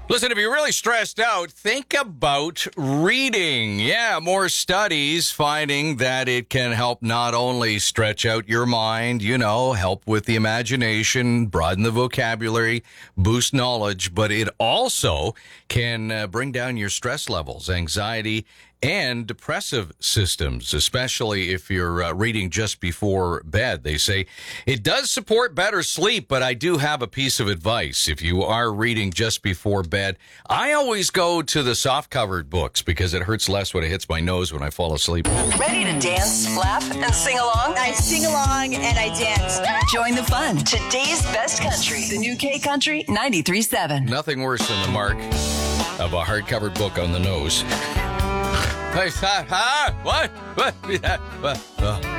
Listen, if you're really stressed out, think about reading. Yeah, more studies finding that it can help not only stretch out your mind, help with the imagination, broaden the vocabulary, boost knowledge, but it also can bring down your stress levels, anxiety, and depressive systems, especially if you're reading just before bed. They say it does support better sleep, but I do have a piece of advice. If you are reading just before bed, I always go to the soft-covered books because it hurts less when it hits my nose when I fall asleep. Ready to dance, laugh, and sing along? I sing along and I dance. Join the fun. Today's best country. The new K Country 93.7. Nothing worse than the mark of a hard-covered book on the nose. What? Yeah, what?